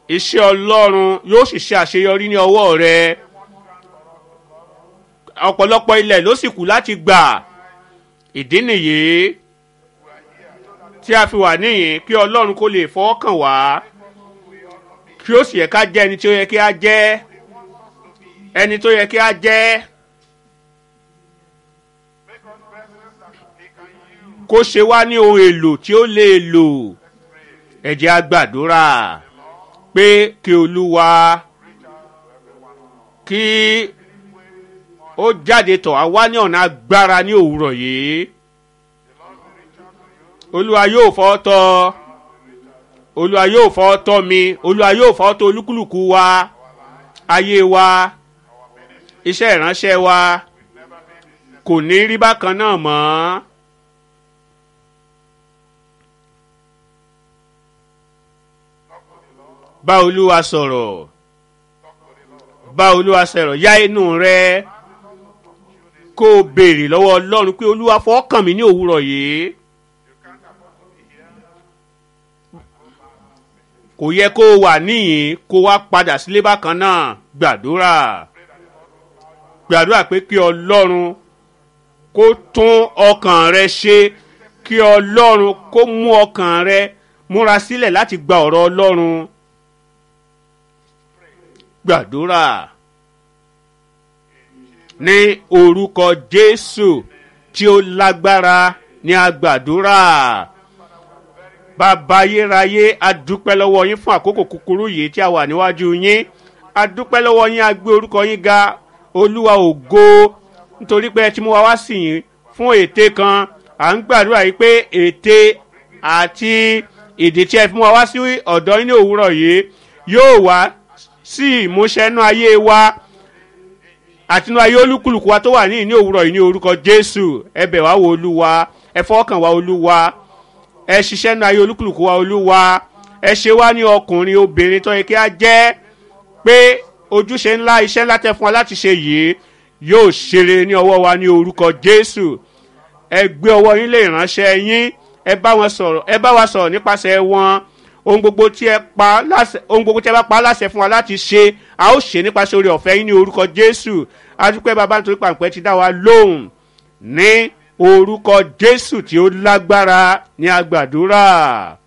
iṣẹ́ Ọlọ́run yóò sì ṣe àṣeyọrí ní ọwọ́ rẹ. Ọ̀pọ̀lọpọ̀ ilẹ̀ ló sì kù láti gbà. Ìdí nìyí tí a fi wà níyìn kí Ọlọ́run kó lè fọwọ́ kàn wá, kí ó sì yẹ ká jẹ́ ẹni tí ó yẹ kí á jẹ́, ẹni tó yẹ kí á jẹ́. Kó ṣe wá ní ohun èlò tí ó lè lò. Ẹ jẹ́ á gbàdúrà pé kí Olúwa kí ó jáde tọ̀ á wá ní ọ̀nà agbára ní òwúrọ̀ yìí. Olúwa yóò fọwọ́ tọ́, Olúwa yóò fọwọ́ tọ́ mi, Olúwa yóò fọwọ́ tọ́ olúkúlùkù wa, ayé wa, iṣẹ́ ìránṣẹ́ wa kò ní rí bákan náà mọ́. Bá Olúwa sọ̀rọ̀, bá Olúwa sọ̀rọ̀, yá inú rẹ kó o béèrè lọ́wọ́ Ọlọ́run pé Olúwa fọwọ́ kàn mí ní òwúrọ̀ yìí. Kò yẹ kó o wà níyìn kó wá padà sílé bákan náà. Gbàdúrà, gbàdúrà pé kí Ọlọ́run kó tún ọkàn rẹ ṣe, kí Ọlọ́run kó mú ọkàn rẹ múra sílẹ̀ láti gba ọ̀rọ̀ Ọlọ́run. Gbàdúrà ní orúkọ Jésù tí ó lágbára ní agbàdúrà. Bàbá ayérayé, a dúpẹ́ lọ́wọ́ yín fún àkókò kúkúrú yìí tí a wà níwájú yín. A dúpẹ́ lọ́wọ́ yín, a gbé orúkọ yín ga. Olúwa ògo, nítorí pé ẹ ti mú wa wá sí yín fún ète kan. À ń gbàdúrà yìí pé ète àti ìdí tí ẹ fi mú wa wá sí ọ̀dọ̀ yín ní òwúrọ̀ yìí yóò wá sí ìmúṣẹ nínú ayé wa àti nínú ayé olúkúlùkù wa tó wà ní òwúrọ̀ yìí ní orúkọ Jésù. Ẹ bẹ̀ wá wò Olúwa, ẹ fọwọ́ kàn wá Olúwa, ẹ ṣiṣẹ́ nínú ayé olúkúlùkù wa Olúwa. Ẹ ṣe wá ní ọkùnrin obìnrin tó yẹ kí á jẹ́, pé ojúṣe ńlá, iṣẹ́ ńlá tẹ́ fún wa láti ṣe yìí yóò ṣeré ní ọwọ́ wa ní orúkọ Jésù. Ẹ gbé ọwọ́ yín lé ìránṣẹ́ yín, ẹ bá wa sọ̀rọ̀ nípasẹ̀ wọn. Ohun gbogbo tí ẹ bá pa láṣẹ fún wa láti ṣe, a ó ṣe nípasẹ̀ oore ọ̀fẹ́ yín ní orúkọ Jésù. A dúpẹ́ bàbá nítorí pàǹpẹ́ ti dá wa lóhùn ní orúkọ Jésù tí ó lágbára ní agbàdúrà.